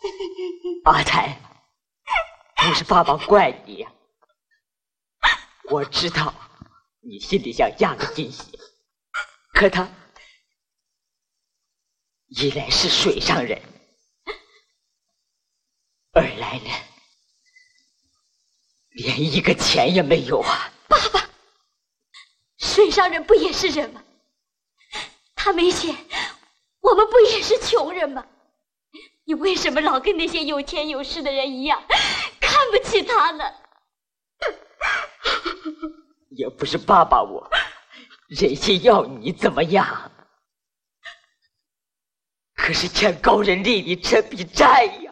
阿才，不是爸爸怪你呀，我知道你心里想嫁给金喜，可他一来是水上人，二来呢，连一个钱也没有啊！ 爸爸，水上人不也是人吗？他没钱，我们不也是穷人吗？你为什么老跟那些有钱有势的人一样，看不起他呢？ 也不是爸爸我忍心要你怎么样，可是欠高人利，你这笔债呀。